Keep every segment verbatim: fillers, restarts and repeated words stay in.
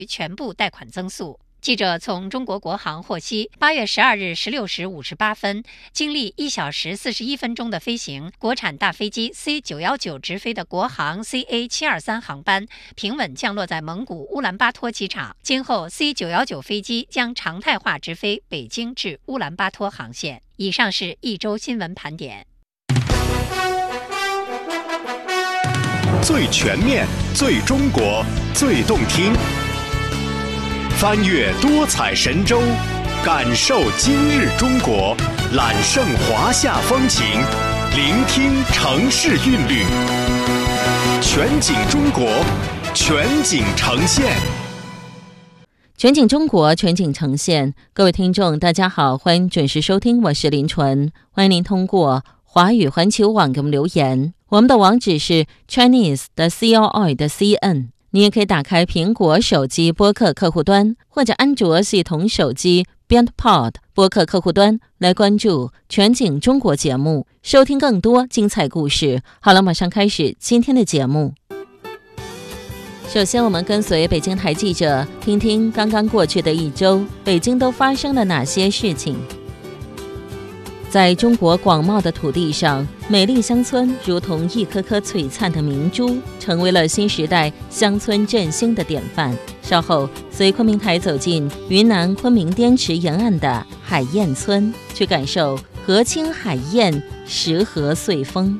全部贷款增速。记者从中国国航获悉，八月十二日十六时五十八分，经历一小时四十一分钟的飞行，国产大飞机 C 九一九 直飞的国航 C A 七二三航班平稳降落在蒙古乌兰巴托机场。今后 C 九一九 飞机将常态化直飞北京至乌兰巴托航线。以上是一周新闻盘点。 最全面、最中国、最动听。翻越多彩神州，感受今日中国，揽胜华夏风情，聆听城市韵律。全景中国，全景呈现。 全景中国，全景呈现。各位听众，大家好，欢迎准时收听，我是林纯。欢迎您通过华语环球网给我们留言，我们的网址是 Chinese 的 C L I 的 C N。你也可以打开苹果手机播客客户端，或者安卓系统手机 BeyondPod 播客客户端来关注全景中国节目，收听更多精彩故事。好了，马上开始今天的节目。首先，我们跟随北京台记者，听听刚刚过去的一周，北京都发生了哪些事情。在中国广袤的土地上，美丽乡村如同一颗颗璀璨的明珠，成为了新时代乡村振兴的典范。稍后，随昆明台走进云南昆明滇池沿岸的海燕村，去感受河清海晏，石河岁丰。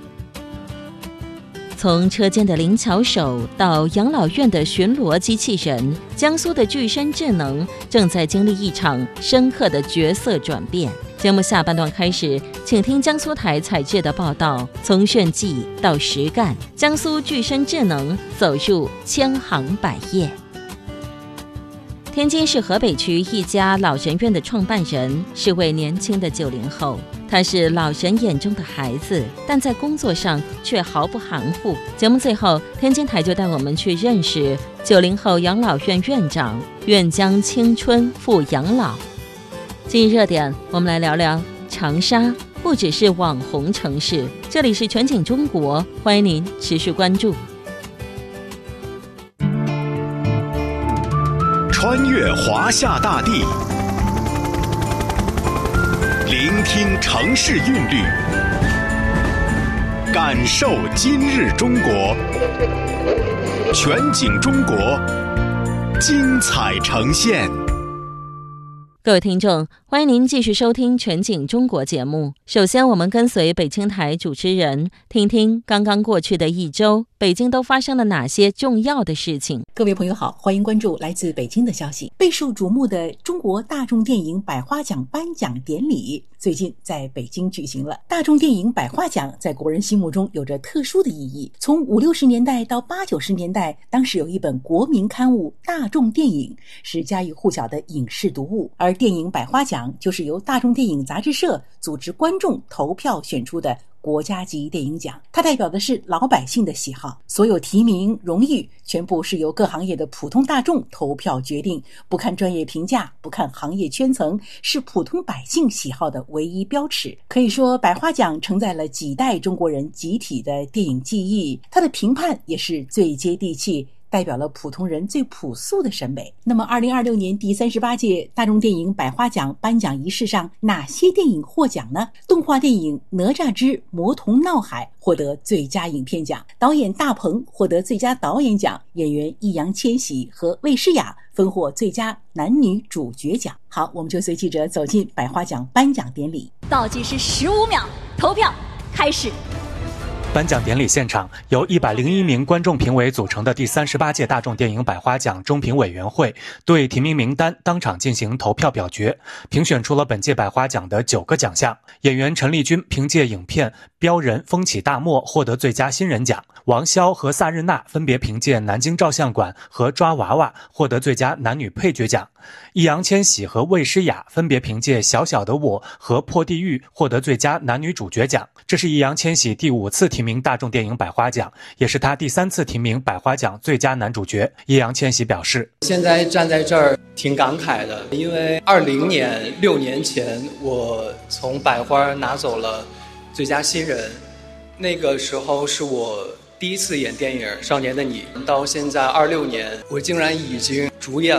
从车间的灵巧手到养老院的巡逻机器人，江苏的具身智能正在经历一场深刻的角色转变。节目下半段开始，请听江苏台采制的报道，从炫技到实干，江苏具身智能走入千行百业。天津市河北区一家老人院的创办人是位年轻的九零后，他是老人眼中的孩子，但在工作上却毫不含糊。节目最后，天津台就带我们去认识九零后养老院院长，愿将青春付养老。今日热点，我们来聊聊长沙，不只是网红城市。这里是全景中国，欢迎您持续关注。 穿越华夏大地，聆听城市韵律，感受今日中国。全景中国，精彩呈现。 各位听众，欢迎您继续收听全景中国节目。首先，我们跟随北京台主持人，听听刚刚过去的一周，北京都发生了哪些重要的事情。 各位朋友好，欢迎关注来自北京的消息。备受瞩目的中国大众电影百花奖颁奖典礼最近在北京举行了。大众电影百花奖在国人心目中有着特殊的意义。从五六十年代到八九十年代，当时有一本国民刊物《大众电影》，是家喻户晓的影视读物，而电影百花奖就是由大众电影杂志社组织观众投票选出的国家级电影奖，它代表的是老百姓的喜好，所有提名荣誉全部是由各行业的普通大众投票决定，不看专业评价，不看行业圈层，是普通百姓喜好的唯一标尺。可以说百花奖承载了几代中国人集体的电影记忆，它的评判也是最接地气，代表了普通人最朴素的审美。那么二零二六年第三十八届大众电影百花奖颁奖仪式上，哪些电影获奖呢？动画电影《哪吒之魔童闹海》获得最佳影片奖，导演大鹏获得最佳导演奖，演员易烊千玺和魏诗雅分获最佳男女主角奖。好，我们就随记者走进百花奖颁奖典礼。 倒计时十五秒，投票开始。 颁奖典礼现场，由一百零一名观众评委组成的第三十八届大众电影百花奖中评委员会对提名名单当场进行投票表决，评选出了本届百花奖的九个奖项。演员陈丽君凭借影片《标人风起大漠》获得最佳新人奖，王骁和萨日娜分别凭借《南京照相馆》和《抓娃娃》获得最佳男女配角奖，易烊千玺和魏诗雅分别凭借《小小的我》和《破地狱》获得最佳男女主角奖。这是易烊千玺第五次提名大众电影百花奖，也是他第三次提名百花奖最佳男主角。易烊千玺表示， 现在站在这儿挺感慨的，因为二零年六年前我从百花拿走了最佳新人，那个时候是我第一次演电影《少年的你》，到现在二六年我竟然已经主演